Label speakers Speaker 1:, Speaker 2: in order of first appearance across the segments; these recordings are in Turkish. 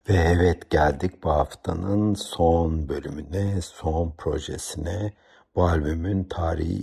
Speaker 1: Ve evet geldik bu haftanın son bölümüne, son projesine. Bu albümün tarihi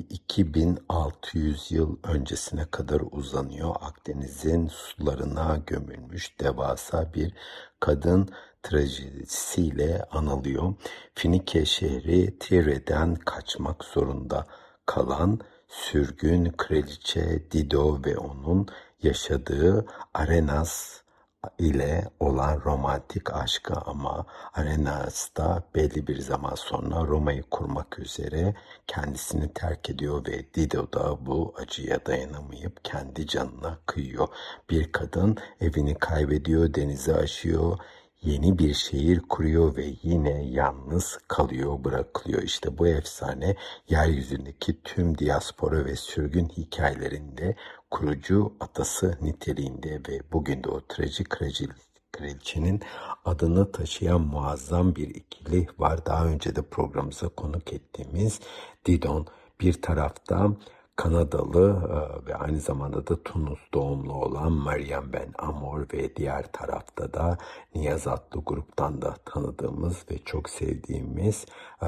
Speaker 1: 2600 yıl öncesine kadar uzanıyor. Akdeniz'in sularına gömülmüş devasa bir kadın trajedisiyle anılıyor. Finike şehri Tire'den kaçmak zorunda kalan sürgün kraliçe Dido ve onun yaşadığı Arenas ile olan romantik aşkı, ama Arenas da belli bir zaman sonra Roma'yı kurmak üzere kendisini terk ediyor ve Dido da bu acıya dayanamayıp kendi canına kıyıyor. Bir kadın evini kaybediyor, denizi aşıyor, yeni bir şehir kuruyor ve yine yalnız kalıyor, bırakılıyor. İşte bu efsane yeryüzündeki tüm diaspora ve sürgün hikayelerinde kurucu atası niteliğinde ve bugün de o trajik kraliçenin adını taşıyan muazzam bir ikili var. Daha önce de programımıza konuk ettiğimiz Didon, bir tarafta Kanadalı ve aynı zamanda da Tunus doğumlu olan Mariam Ben Amor ve diğer tarafta da Niyaz adlı gruptan da tanıdığımız ve çok sevdiğimiz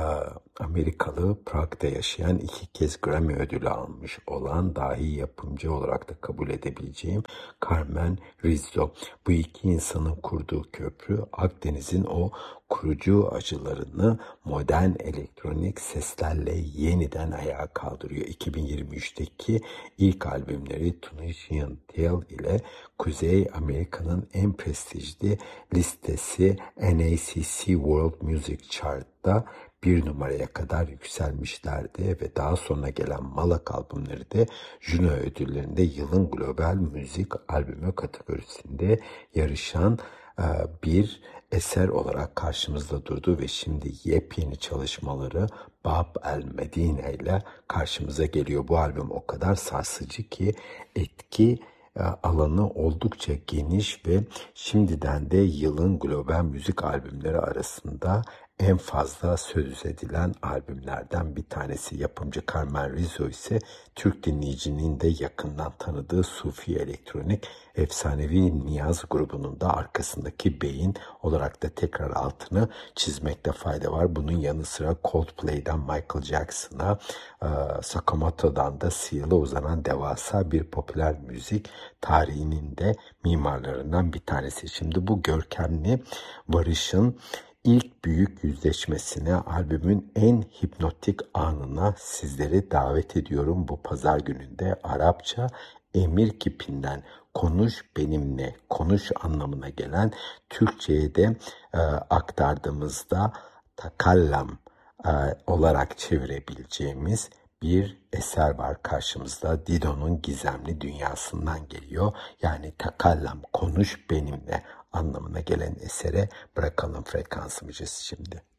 Speaker 1: Amerikalı, Prag'da yaşayan, 2 kez Grammy ödülü almış olan, dahi yapımcı olarak da kabul edebileceğim Carmen Rizzo. Bu iki insanın kurduğu köprü Akdeniz'in o kurucu acılarını modern elektronik seslerle yeniden ayağa kaldırıyor. 2023'teki ilk albümleri Tunisian Tale ile Kuzey Amerika'nın en prestijli listesi NACC World Music Chart'ta 1 numaraya kadar yükselmişlerdi ve daha sonra gelen Malak albümleri de Juno ödüllerinde yılın global müzik albümü kategorisinde yarışan bir eser olarak karşımızda durdu ve şimdi yepyeni çalışmaları Bab El Medine ile karşımıza geliyor. Bu albüm o kadar sarsıcı ki etki alanı oldukça geniş ve şimdiden de yılın global müzik albümleri arasında en fazla söz edilen albümlerden bir tanesi. Yapımcı Carmen Rizzo ise Türk dinleyicinin de yakından tanıdığı Sufi elektronik efsanevi Niyaz grubunun da arkasındaki beyin olarak da tekrar altını çizmekte fayda var. Bunun yanı sıra Coldplay'den Michael Jackson'a, Sakamoto'dan da Seal'a uzanan devasa bir popüler müzik tarihinin de mimarlarından bir tanesi. Şimdi bu görkemli varışın İlk büyük yüzleşmesine, albümün en hipnotik anına sizleri davet ediyorum. Bu pazar gününde Arapça emir kipinden konuş benimle, konuş anlamına gelen Türkçe'ye de aktardığımızda takallam olarak çevirebileceğimiz bir eser var karşımızda. Dido'nun gizemli dünyasından geliyor. Yani takallam, konuş benimle anlamına gelen esere bırakalım frekansımızı şimdi.